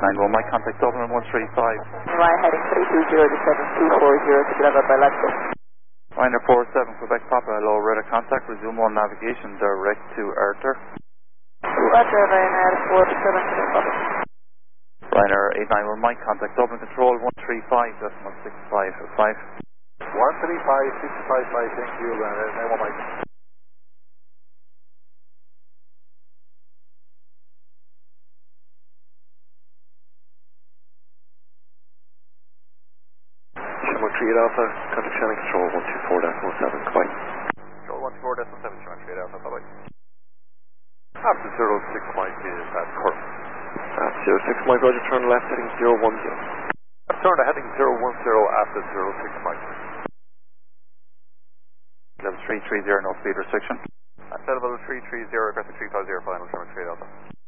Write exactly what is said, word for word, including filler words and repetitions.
eight nine one, Mike, contact Dublin one three five. Ryan heading three two zero to seven two four zero to Glenville by Lexus. Ryanair four seven, Quebec Papa, hello, radar contact, resume on navigation, direct to Arthur. Roger, Ryanair four seven, Quebec Papa. Ryanair eight nine one, Mike, contact Dublin control one three five, decimal six five five. one three five, six five five, thank you, Ryanair eight nine one, Mike. one three eight Alpha, contact Shannon control one two four decimal seven, goodbye. Control one two four decimal seven, Shannon three eight Alpha, bye-bye. After zero six Mike is at Curve. At zero six Mike, Roger, turn left heading zero one zero. Turn to heading zero one zero after zero six Mike. Level three three zero, no speed restriction. At level three three zero, aggressive three five zero, final, Shannon three eight Alpha.